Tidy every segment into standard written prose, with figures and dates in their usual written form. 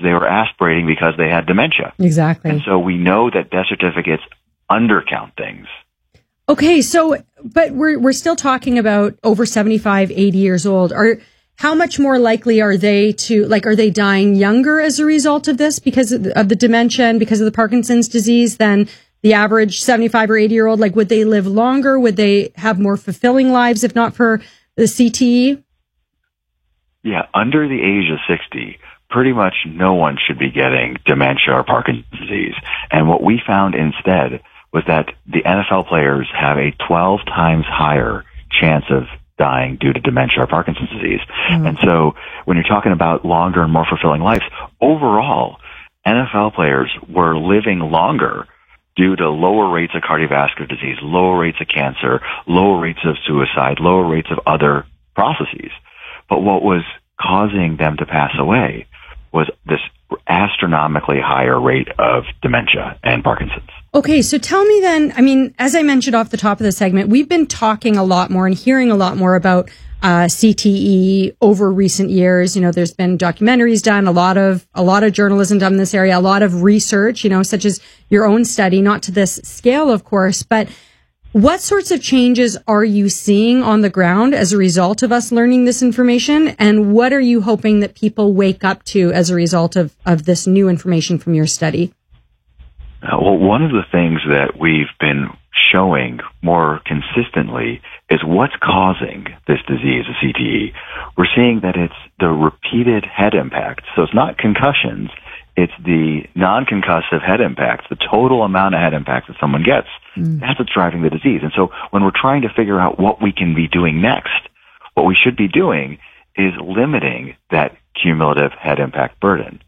they were aspirating because they had dementia. Exactly. And so we know that death certificates undercount things. Okay, so, but we're still talking about over 75, 80 years old. How much more likely are they are they dying younger as a result of this because of the dementia and because of the Parkinson's disease than the average 75 or 80-year-old? Like, would they live longer? Would they have more fulfilling lives if not for the CTE? Yeah, under the age of 60, pretty much no one should be getting dementia or Parkinson's disease. And what we found instead was that the NFL players have a 12 times higher chance of dying due to dementia or Parkinson's disease. And so when you're talking about longer and more fulfilling lives, overall, NFL players were living longer due to lower rates of cardiovascular disease, lower rates of cancer, lower rates of suicide, lower rates of other processes. But what was causing them to pass away was this astronomically higher rate of dementia and Parkinson's. Okay, so tell me then, I mean, as I mentioned off the top of the segment, we've been talking a lot more and hearing a lot more about CTE over recent years. You know, there's been documentaries done, a lot of journalism done in this area, a lot of research, you know, such as your own study, not to this scale, of course, but what sorts of changes are you seeing on the ground as a result of us learning this information? And what are you hoping that people wake up to as a result of this new information from your study? Well, one of the things that we've been showing more consistently is what's causing this disease, the CTE. We're seeing that it's the repeated head impacts. So it's not concussions, it's the non-concussive head impacts, the total amount of head impacts that someone gets. That's what's driving the disease. And so when we're trying to figure out what we can be doing next, what we should be doing is limiting that cumulative head impact burden.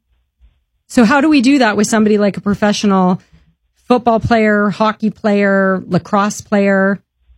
So how do we do that with somebody like a professional football player, hockey player, lacrosse player?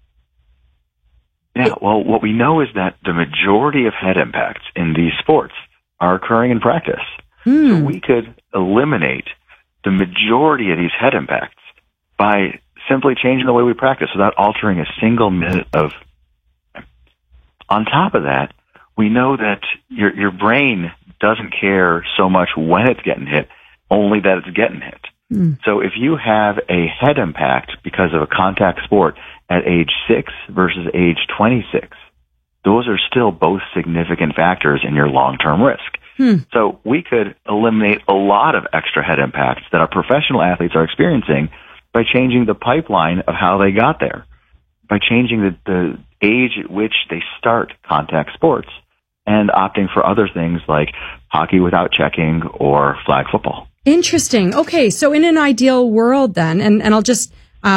Yeah, well, what we know is that the majority of head impacts in these sports are occurring in practice. So we could eliminate the majority of these head impacts by simply changing the way we practice without altering a single minute of time. On top of that, we know that your brain doesn't care so much when it's getting hit, only that it's getting hit. So if you have a head impact because of a contact sport at age 6 versus age 26, those are still both significant factors in your long-term risk. So we could eliminate a lot of extra head impacts that our professional athletes are experiencing by changing the pipeline of how they got there, by changing the age at which they start contact sports, and opting for other things like hockey without checking or flag football. Interesting. Okay, so in an ideal world then, and I'll just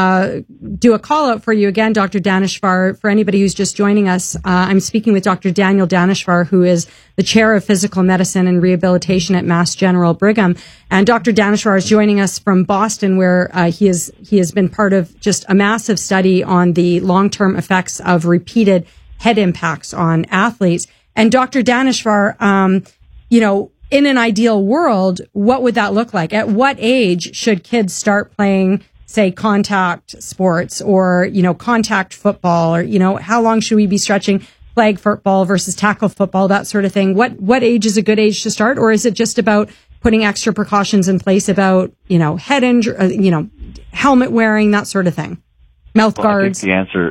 do a call out for you again, Dr. Daneshvar, for anybody who's just joining us. I'm speaking with Dr. Daniel Daneshvar, who is the chair of physical medicine and rehabilitation at Mass General Brigham. And Dr. Daneshvar is joining us from Boston, where he has been part of just a massive study on the long-term effects of repeated head impacts on athletes. And Dr. Daneshvar, you know, in an ideal world, what would that look like? At what age should kids start playing, say, contact sports or, you know, contact football, or, you know, how long should we be stretching flag football versus tackle football, that sort of thing? What age is a good age to start? Or is it just about putting extra precautions in place about, you know, head injury, you know, helmet wearing, that sort of thing? Mouth guards?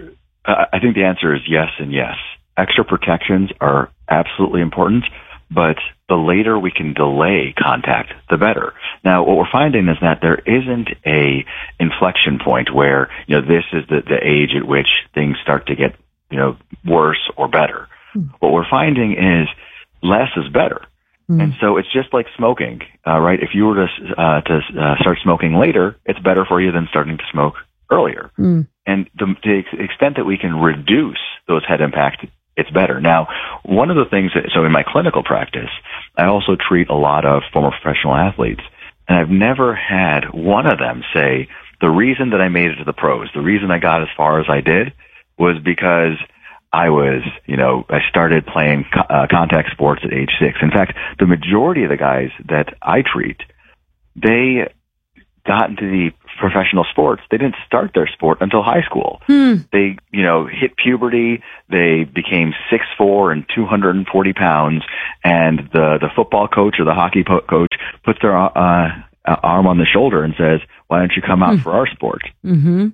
I think the answer is yes and yes. Extra protections are absolutely important, but the later we can delay contact, the better. Now, what we're finding is that there isn't a inflection point where, you know, this is the age at which things start to get, you know, worse or better. What we're finding is less is better. And so it's just like smoking, right? If you were to start smoking later, it's better for you than starting to smoke earlier. And the extent that we can reduce those head impacts, it's better. Now, one of the things so in my clinical practice, I also treat a lot of former professional athletes, and I've never had one of them say, the reason that I made it to the pros, the reason I got as far as I did was because I was, you know, I started playing contact sports at age 6. In fact, the majority of the guys that I treat, they got into the professional sports. They didn't start their sport until high school. They, you know, hit puberty. They became 6'4" and 240 pounds. And the football coach or the hockey coach puts their arm on the shoulder and says, "Why don't you come out for our sport?" Mm-hmm.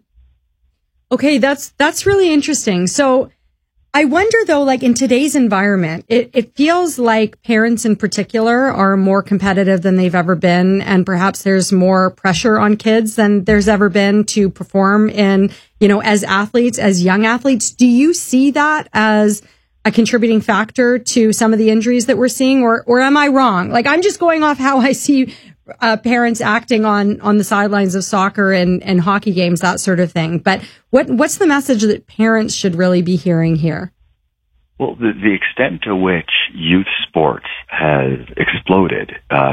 Okay, that's really interesting. So I wonder though, like in today's environment, it feels like parents in particular are more competitive than they've ever been. And perhaps there's more pressure on kids than there's ever been to perform in, as athletes, as young athletes. Do you see that as a contributing factor to some of the injuries that we're seeing, or am I wrong? Like, I'm just going off how I see parents acting on the sidelines of soccer and hockey games, that sort of thing. But what's the message that parents should really be hearing here? Well, the extent to which youth sports has exploded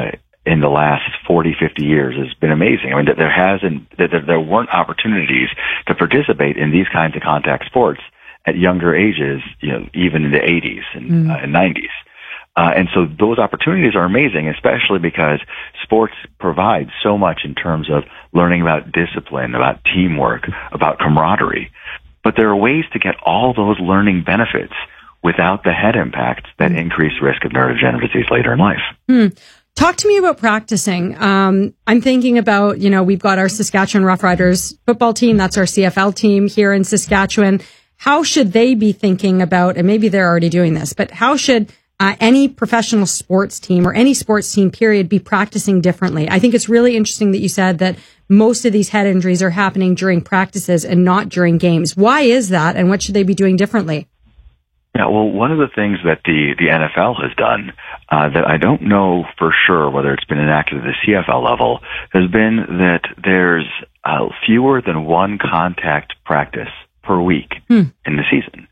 in the last 40, 50 years has been amazing. I mean, there weren't opportunities to participate in these kinds of contact sports at younger ages, even in the 80s and 90s. And so those opportunities are amazing, especially because sports provide so much in terms of learning about discipline, about teamwork, about camaraderie. But there are ways to get all those learning benefits without the head impacts that increase risk of neurodegenerative disease later in life. Talk to me about practicing. I'm thinking about, we've got our Saskatchewan Roughriders football team. That's our CFL team here in Saskatchewan. How should they be thinking about, and maybe they're already doing this, but how should any professional sports team or any sports team period be practicing differently? I think it's really interesting that you said that most of these head injuries are happening during practices and not during games. Why is that, and what should they be doing differently? Yeah, well, one of the things that the NFL has done that I don't know for sure whether it's been enacted at the CFL level has been that there's fewer than one contact practice per week in the season.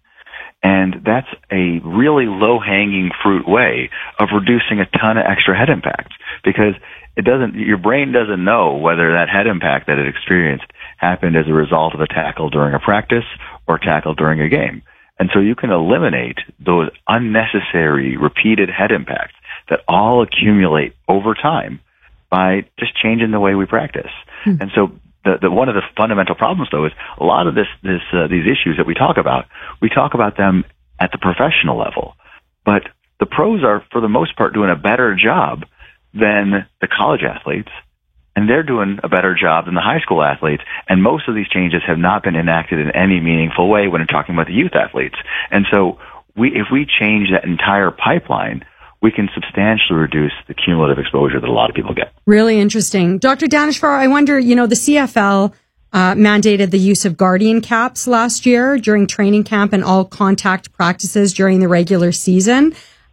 And that's a really low-hanging fruit way of reducing a ton of extra head impacts, because your brain doesn't know whether that head impact that it experienced happened as a result of a tackle during a practice or tackle during a game. And so you can eliminate those unnecessary repeated head impacts that all accumulate over time by just changing the way we practice. And so the one of the fundamental problems, though, is a lot of these issues that we talk about them at the professional level. But the pros are, for the most part, doing a better job than the college athletes, and they're doing a better job than the high school athletes. And most of these changes have not been enacted in any meaningful way when we're talking about the youth athletes. And so if we change that entire pipeline, we can substantially reduce the cumulative exposure that a lot of people get. Really interesting. Dr. Daneshvar, I wonder, the CFL mandated the use of Guardian caps last year during training camp and all contact practices during the regular season.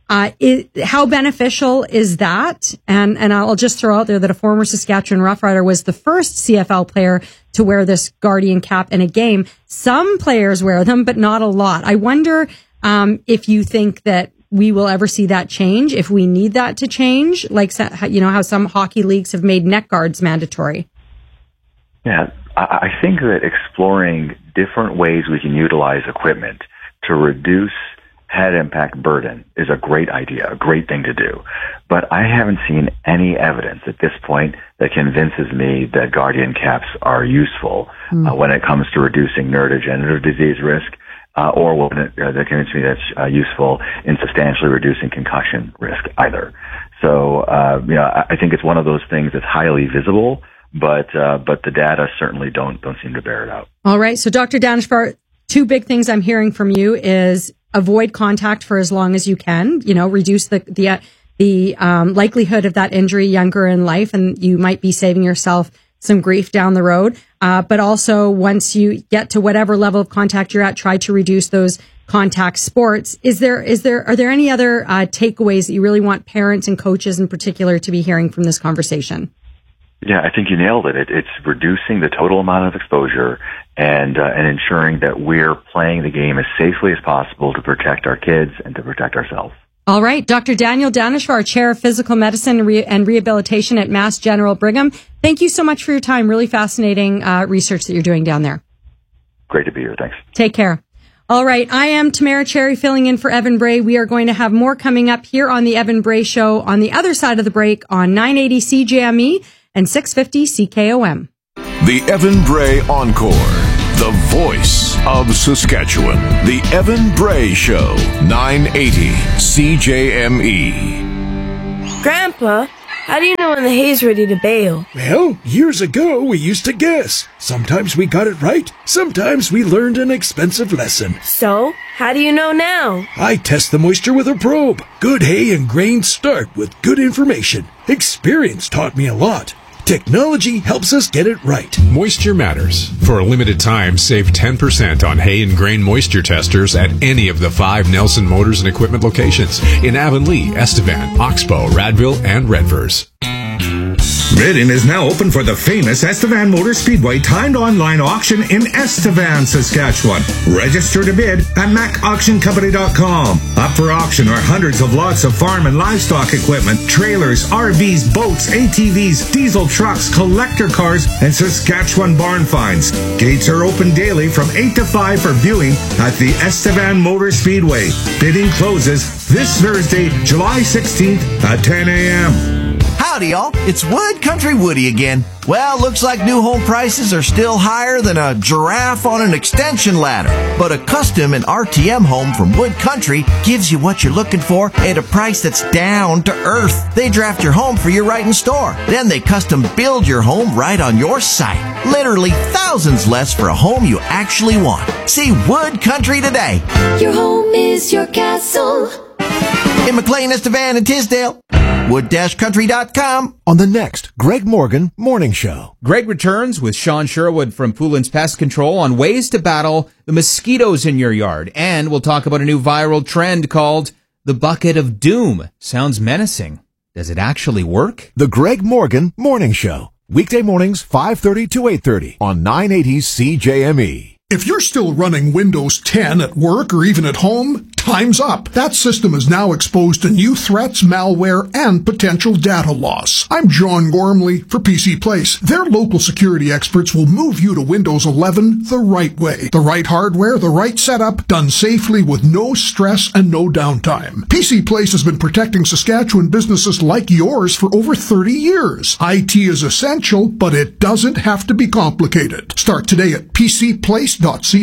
How beneficial is that? And I'll just throw out there that a former Saskatchewan Roughrider was the first CFL player to wear this Guardian cap in a game. Some players wear them, but not a lot. I wonder if you think that we will ever see that change, if we need that to change, like, how some hockey leagues have made neck guards mandatory. Yeah, I think that exploring different ways we can utilize equipment to reduce head impact burden is a great idea, a great thing to do. But I haven't seen any evidence at this point that convinces me that Guardian caps are useful when it comes to reducing neurodegenerative disease risk, or when that convinces me that's useful in substantially reducing concussion risk either. So, I think it's one of those things that's highly visible, but the data certainly don't seem to bear it out. All right. So, Dr. Daneshvar, two big things I'm hearing from you is avoid contact for as long as you can, reduce the likelihood of that injury younger in life, and you might be saving yourself some grief down the road. But also, once you get to whatever level of contact you're at, try to reduce those contact sports. Are there any other takeaways that you really want parents and coaches in particular to be hearing from this conversation? Yeah, I think you nailed it. It's reducing the total amount of exposure and ensuring that we're playing the game as safely as possible to protect our kids and to protect ourselves. All right. Dr. Daniel Daneshvar, Chair of Physical Medicine and Rehabilitation at Mass General Brigham. Thank you so much for your time. Really fascinating research that you're doing down there. Great to be here. Thanks. Take care. All right. I am Tamara Cherry filling in for Evan Bray. We are going to have more coming up here on the Evan Bray Show on the other side of the break on 980 CJME and 650 CKOM. The Evan Bray Encore, the voice of Saskatchewan. The Evan Bray Show, 980 CJME. Grandpa, how do you know when the hay's ready to bale? Well, years ago we used to guess. Sometimes we got it right, sometimes we learned an expensive lesson. So, how do you know now? I test the moisture with a probe. Good hay and grain start with good information. Experience taught me a lot. Technology helps us get it right. Moisture matters. For a limited time, save 10% on hay and grain moisture testers at any of the 5 Nelson Motors and Equipment locations in Avonlea, Estevan, Oxbow, Radville, and Redvers. Bidding is now open for the famous Estevan Motor Speedway timed online auction in Estevan, Saskatchewan. Register to bid at macauctioncompany.com. Up for auction are hundreds of lots of farm and livestock equipment, trailers, RVs, boats, ATVs, diesel trucks, collector cars, and Saskatchewan barn finds. Gates are open daily from 8 to 5 for viewing at the Estevan Motor Speedway. Bidding closes this Thursday, July 16th at 10 a.m. Howdy, y'all. It's Wood Country Woody again. Well, looks like new home prices are still higher than a giraffe on an extension ladder. But a custom and RTM home from Wood Country gives you what you're looking for at a price that's down to earth. They draft your home for your right in store. Then they custom build your home right on your site. Literally thousands less for a home you actually want. See Wood Country today. Your home is your castle. In McLean, Estevan, and Tisdale. Wood-country.com. On the next Greg Morgan Morning Show. Greg returns with Sean Sherwood from Poulin's Pest Control on ways to battle the mosquitoes in your yard. And we'll talk about a new viral trend called the Bucket of Doom. Sounds menacing. Does it actually work? The Greg Morgan Morning Show. Weekday mornings, 5:30 to 8:30 on 980 CJME. If you're still running Windows 10 at work or even at home, time's up. That system is now exposed to new threats, malware, and potential data loss. I'm John Gormley for PC Place. Their local security experts will move you to Windows 11 the right way. The right hardware, the right setup, done safely with no stress and no downtime. PC Place has been protecting Saskatchewan businesses like yours for over 30 years. IT is essential, but it doesn't have to be complicated. Start today at PCPlace.ca.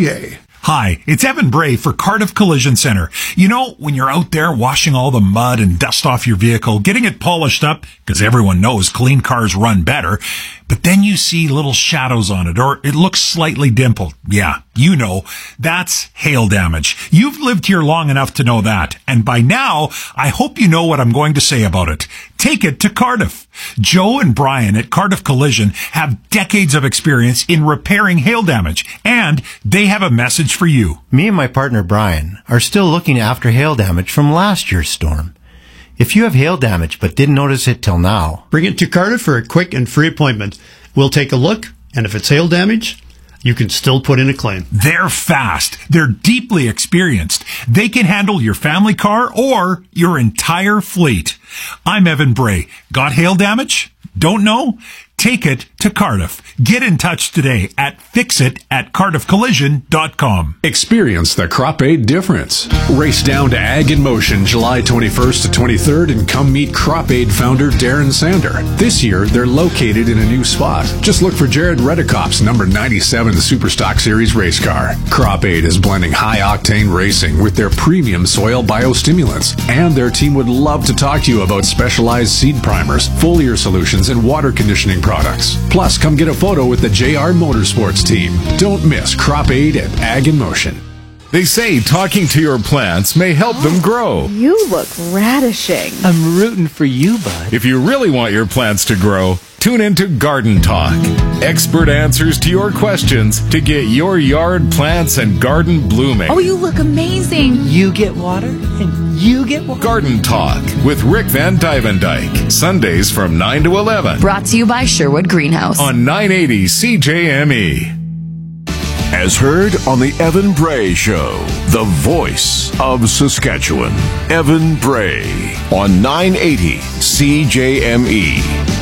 Hi, it's Evan Bray for Cardiff Collision Center. You know, when you're out there washing all the mud and dust off your vehicle, getting it polished up, because everyone knows clean cars run better, but then you see little shadows on it, or it looks slightly dimpled. Yeah, you know, that's hail damage. You've lived here long enough to know that, and by now, I hope you know what I'm going to say about it. Take it to Cardiff. Joe and Brian at Cardiff Collision have decades of experience in repairing hail damage, and they have a message for you. Me and my partner Brian are still looking after hail damage from last year's storm. If you have hail damage but didn't notice it till now, bring it to Cardiff for a quick and free appointment. We'll take a look, and if it's hail damage, you can still put in a claim. They're fast. They're deeply experienced. They can handle your family car or your entire fleet. I'm Evan Bray. Got hail damage? Don't know? Take it to Cardiff. Get in touch today at fixit@cardiffcollision.com. Experience the Crop Aid difference. Race down to Ag in Motion July 21st to 23rd and come meet Crop Aid founder Darren Sander. This year, they're located in a new spot. Just look for Jared Redekop's number 97 Superstock Series race car. Crop Aid is blending high-octane racing with their premium soil biostimulants. And their team would love to talk to you about specialized seed primers, foliar solutions, and water conditioning products. Plus, come get a photo with the JR Motorsports team. Don't miss Crop Aid at Ag in Motion. They say talking to your plants may help them grow. You look radishing. I'm rooting for you, bud. If you really want your plants to grow, tune into Garden Talk. Expert answers to your questions to get your yard plants and garden blooming. Oh, you look amazing. You get water and you get water. Garden Talk with Rick Van Dyke. Sundays from 9 to 11. Brought to you by Sherwood Greenhouse. On 980 CJME. As heard on the Evan Bray Show, the voice of Saskatchewan. Evan Bray on 980 CJME.